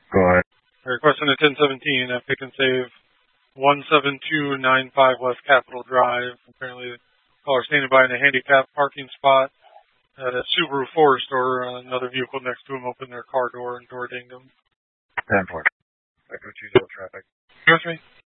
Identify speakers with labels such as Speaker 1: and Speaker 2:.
Speaker 1: Go ahead.
Speaker 2: Requesting a 1017 at Pick and Save 17295 West Capitol Drive. Apparently, caller standing by in a handicapped parking spot at a Subaru Forester. Another vehicle next to him opened their car door and door dinged him.
Speaker 1: 10-4. Echo 20 traffic.
Speaker 2: You with me?